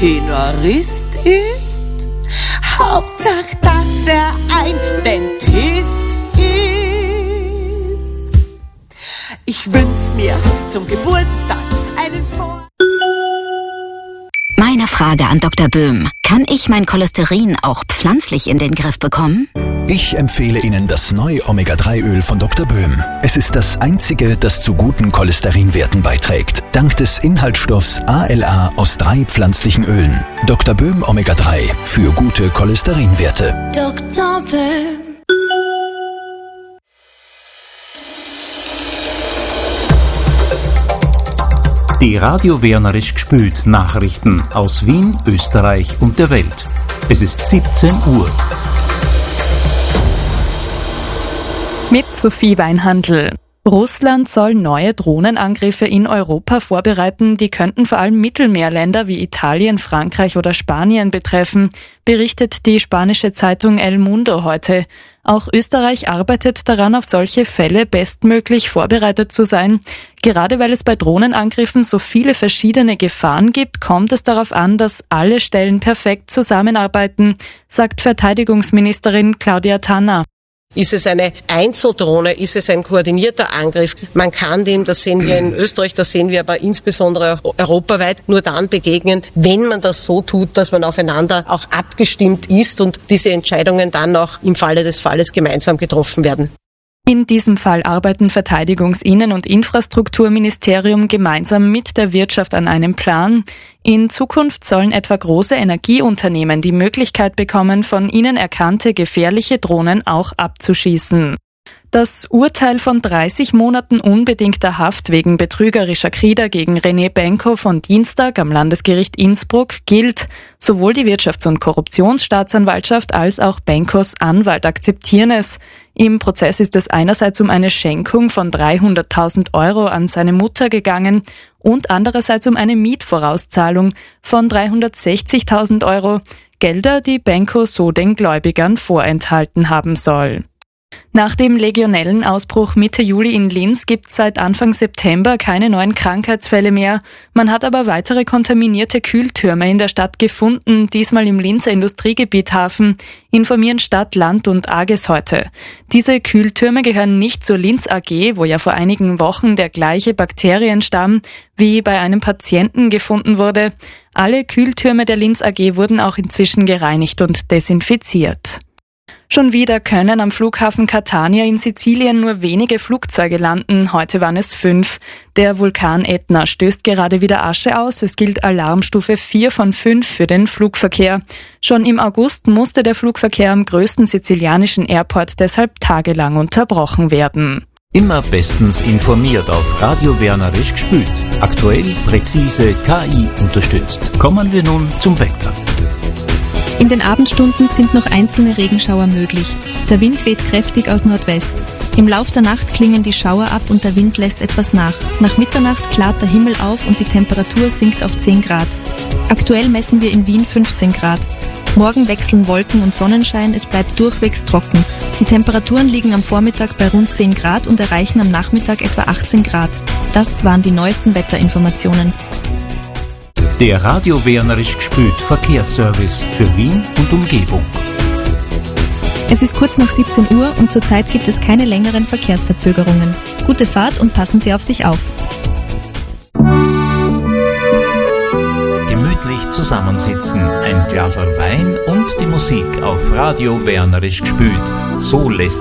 Tenorist ist. Hauptsache, dass er ein Dentist ist. Ich wünsch mir zum Geburtstag einen Meine Frage an Dr. Böhm. Kann ich mein Cholesterin auch pflanzlich in den Griff bekommen? Ich empfehle Ihnen das neue Omega-3-Öl von Dr. Böhm. Es ist das einzige, das zu guten Cholesterinwerten beiträgt. Dank des Inhaltsstoffs ALA aus 3 pflanzlichen Ölen. Dr. Böhm Omega-3 für gute Cholesterinwerte. Dr. Böhm. Die Radio Wernerisch gespült Nachrichten aus Wien, Österreich und der Welt. Es ist 17 Uhr. Mit Sophie Weinhandl. Russland soll neue Drohnenangriffe in Europa vorbereiten, die könnten vor allem Mittelmeerländer wie Italien, Frankreich oder Spanien betreffen, berichtet die spanische Zeitung El Mundo heute. Auch Österreich arbeitet daran, auf solche Fälle bestmöglich vorbereitet zu sein. Gerade weil es bei Drohnenangriffen so viele verschiedene Gefahren gibt, kommt es darauf an, dass alle Stellen perfekt zusammenarbeiten, sagt Verteidigungsministerin Claudia Tanner. Ist es eine Einzeldrohne? Ist es ein koordinierter Angriff? Man kann dem, das sehen wir in Österreich, das sehen wir aber insbesondere europaweit, nur dann begegnen, wenn man das so tut, dass man aufeinander auch abgestimmt ist und diese Entscheidungen dann auch im Falle des Falles gemeinsam getroffen werden. In diesem Fall arbeiten Verteidigungs-Innen- und Infrastrukturministerium gemeinsam mit der Wirtschaft an einem Plan. In Zukunft sollen etwa große Energieunternehmen die Möglichkeit bekommen, von ihnen erkannte gefährliche Drohnen auch abzuschießen. Das Urteil von 30 Monaten unbedingter Haft wegen betrügerischer Krieder gegen René Benko von Dienstag am Landesgericht Innsbruck gilt. Sowohl die Wirtschafts- und Korruptionsstaatsanwaltschaft als auch Benkos Anwalt akzeptieren es. Im Prozess ist es einerseits um eine Schenkung von 300.000 € an seine Mutter gegangen und andererseits um eine Mietvorauszahlung von 360.000 €, Gelder, die Benko so den Gläubigern vorenthalten haben soll. Nach dem Legionellenausbruch Mitte Juli in Linz gibt es seit Anfang September keine neuen Krankheitsfälle mehr. Man hat aber weitere kontaminierte Kühltürme in der Stadt gefunden, diesmal im Linzer Industriegebiet Hafen, informieren Stadt, Land und AGES heute. Diese Kühltürme gehören nicht zur Linz AG, wo ja vor einigen Wochen der gleiche Bakterienstamm wie bei einem Patienten gefunden wurde. Alle Kühltürme der Linz AG wurden auch inzwischen gereinigt und desinfiziert. Schon wieder können am Flughafen Catania in Sizilien nur wenige Flugzeuge landen. Heute waren es 5. Der Vulkan Etna stößt gerade wieder Asche aus. Es gilt Alarmstufe 4 von 5 für den Flugverkehr. Schon im August musste der Flugverkehr am größten sizilianischen Airport deshalb tagelang unterbrochen werden. Immer bestens informiert auf Radio Wernerisch gespült. Aktuell, präzise, KI unterstützt. Kommen wir nun zum Wetter. In den Abendstunden sind noch einzelne Regenschauer möglich. Der Wind weht kräftig aus Nordwest. Im Lauf der Nacht klingen die Schauer ab und der Wind lässt etwas nach. Nach Mitternacht klart der Himmel auf und die Temperatur sinkt auf 10 Grad. Aktuell messen wir in Wien 15 Grad. Morgen wechseln Wolken und Sonnenschein, es bleibt durchwegs trocken. Die Temperaturen liegen am Vormittag bei rund 10 Grad und erreichen am Nachmittag etwa 18 Grad. Das waren die neuesten Wetterinformationen. Der Radio Wernerisch gespült Verkehrsservice für Wien und Umgebung. Es ist kurz nach 17 Uhr und zurzeit gibt es keine längeren Verkehrsverzögerungen. Gute Fahrt und passen Sie auf sich auf. Gemütlich zusammensitzen, ein Glas Wein und die Musik auf Radio Wernerisch gespült. So lässt